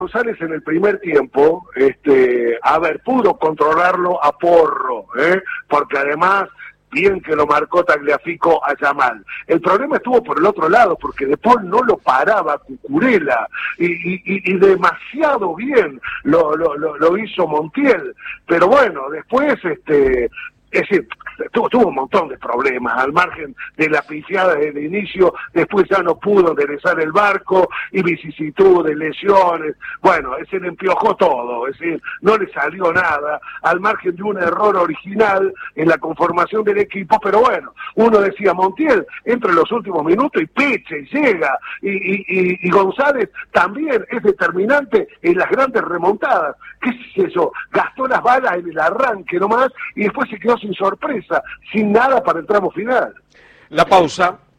González en el primer tiempo, a ver, pudo controlarlo a Porro, porque además, bien que lo marcó Tagliafico a Yamal. El problema estuvo por el otro lado, porque De Paul no lo paraba Cucurella, y demasiado bien lo hizo Montiel. Pero bueno, después, es decir, tuvo un montón de problemas, al margen de la pifiada desde el inicio, después ya no pudo enderezar el barco, y vicisitudes, lesiones, bueno, se le empiojó todo, es decir, no le salió nada, al margen de un error original en la conformación del equipo, pero bueno, uno decía, Montiel entra en los últimos minutos y pecha y llega, y González también es determinante en las grandes remontadas, qué sé yo, gastó las balas en el arranque nomás, y después se quedó sin sorpresa, sin nada para el tramo final. La pausa.